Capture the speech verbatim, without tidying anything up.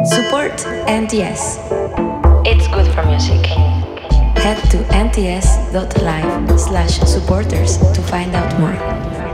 Support N T S. It's good for music. Head to nts.live slash supporters to find out more.